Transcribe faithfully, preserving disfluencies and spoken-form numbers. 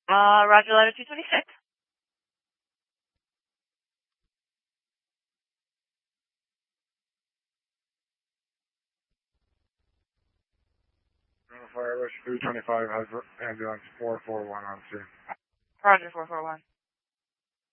Uh, Roger, letter two twenty-six. Fire Rush three twenty-five has ambulance four four one on scene. Roger, four four one.